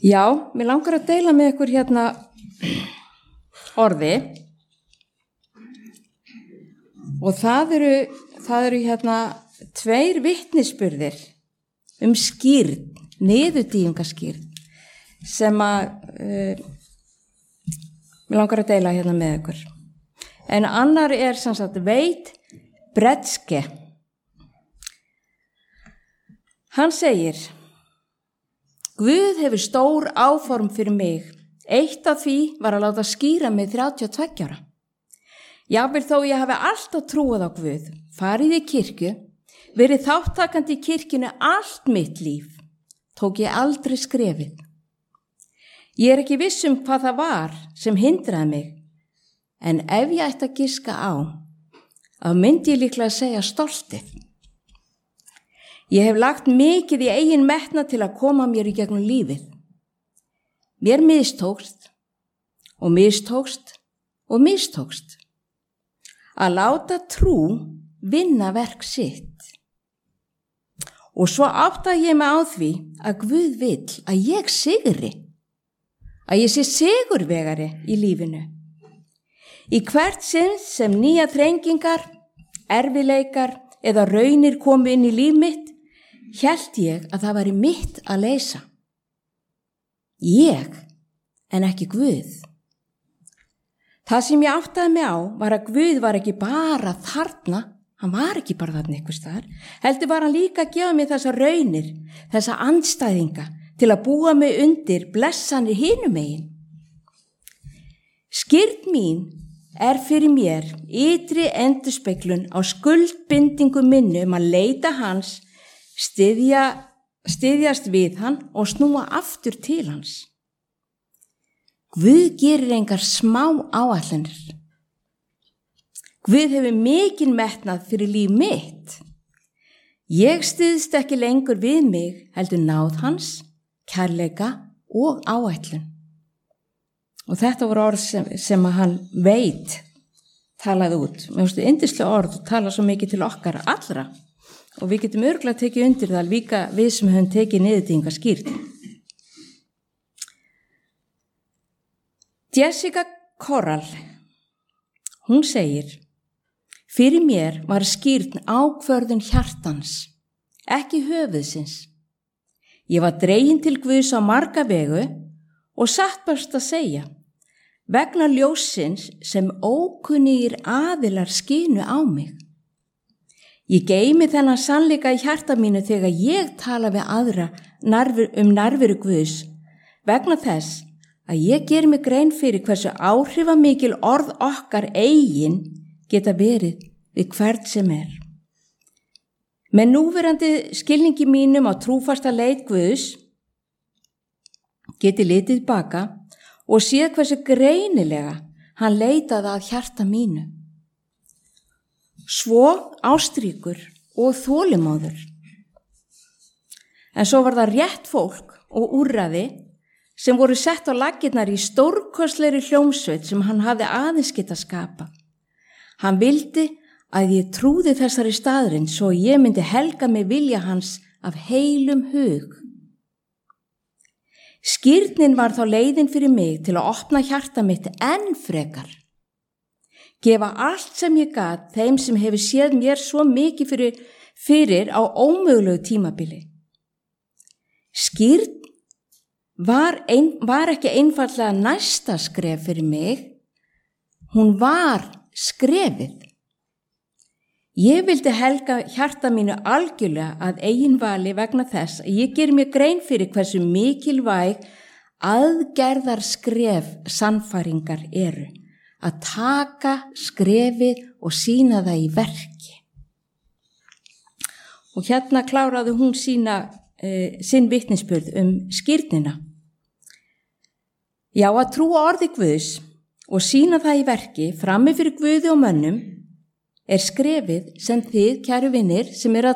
Já, mér langar að deila með ykkur hérna orði og það eru hérna 2 vitnisburðir skýrn, niðurdýfingaskýrn sem að mér langar að deila hérna með ykkur. En annar sem sagt Veit Bredske. Hann segir: Guð hefur stór áform fyrir mig. Eitt af því var að láta skíra mig 32 ára. Jafnvel þó ég hafi alltaf trúað á Guð, farið í kirkju, verið þáttakandi í kirkjunni allt mitt líf, tók ég aldrei skrefið. Ég ekki viss hvað það var sem hindraði mig, en ef ég ætti að giska á, þá myndi ég líklega að segja stoltið. Ég hef lagt mikið í eigin metnað til að koma mér í gegnum lífið. Mér mistókst og mistókst og mistókst. Að láta trú vinna verk sitt. Og svo áttaði ég mig á því að Guð vill að ég sigri, að ég sé sigurvegari í lífinu. Í hvert sinn sem nýja þrengingar, erfiðleikar eða raunir komu inn í líf mitt, hélt ég að það væri mitt að leysa. Ég, en ekki Guð. Það sem ég áttaði mig á var að Guð var ekki bara þarna, hann var ekki bara þarna einhvers staðar, heldur var hann líka að gefa mér þessa raunir, þessa andstæðinga til að búa mig undir blessanir hinum megin. Skírn mín fyrir mér ytri endurspeglun á skuldbindingu minni að leita hans, styðjast við hann og snúa aftur til hans. Guð gerir engar smá áætlanir. Guð hefur mikinn metnað fyrir líf mitt. Ég styðst ekki lengur við mig, heldur náð hans, kærleika og áætlun. Og þetta voru orð sem að hann Veit talaði út. Mér finnst yndislega orð og tala svo mikið til okkar allra. Og við getum örugglega tekið undir það líka við sem höfum tekið niðurdýfingaskýrn. Jessica Corral, hún segir: Fyrir mér var skýrn ákvörðun hjartans, ekki höfuðsins. Ég var dregin til Guðs á marga vegu og satt best að segja, vegna ljóssins sem ókunnugir aðilar skínu á mig. Ég geymi þennan sannleika í hjarta mínu þegar ég tala við aðra nærveru Guðs, vegna þess að ég geri mig grein fyrir hversu áhrifamikil orð okkar eigin geta verið við hvern sem er. Með núverandi skilningi mínum á trúfasta leit Guðs geti litið baka og séð hversu greinilega hann leitaði að hjarta mínu. Svo ástríkur og þolinmóður. En svo var það rétt fólk og úrræði sem voru sett á laggirnar í stórkostlegri hljómsveit sem hann hafði aðeins getað skapað. Hann vildi að ég trúði þessari staðurinn svo ég myndi helga mig vilja hans af heilum hug. Skírnin var þá leiðin fyrir mig til að opna hjarta mitt enn frekar. Gefa allt sem ég gat þeim sem hefur séð mér svo mikið fyrir á ómögulegu tímabili. Skírn var ekki einfaldlega næsta skref fyrir mig, hún var skrefið. Ég vildi helga hjarta mínu algjörlega að eigin vali vegna þess að ég geri mér grein fyrir hversu mikilvæg aðgerðar skref sannfæringar eru. Að taka skrefið og sýna það í verki. Og hérna kláraði hún sinn vitnisburð skírnina. Já, að trúa orði Guðs og sýna það í verki frammi fyrir Guði og mönnum skrefið sem þið, kæru vinir, sem eru að